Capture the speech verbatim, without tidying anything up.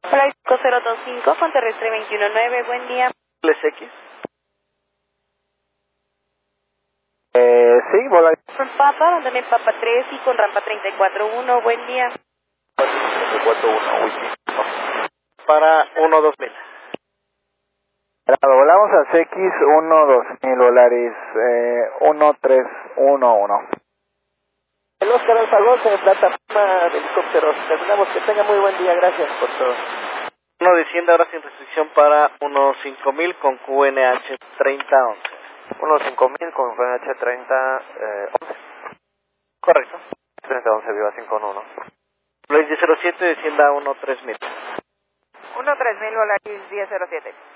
Hola, cinco cero dos cinco con terrestre veintiuno nueve, buen día. ¿Les X? Eh, sí, vola. Con Papa, abandone Papa tres y con rampa treinta y cuatro uno, buen día. treinta y cuatro uno, wiki. Para uno dos mil. Volamos a C X uno dos mil dólares, eh, uno tres uno uno. El Oscar Alfa Golf en plataforma de helicópteros. Terminamos. Que tenga muy buen día. Gracias por todo. uno desciende ahora sin restricción para uno cinco mil con Q N H treinta once. uno cinco mil con Q N H treinta once. Correcto. treinta once, viva cinco uno uno. Blaze cero siete descienda a uno tres mil. uno tres mil dólares diez cero siete.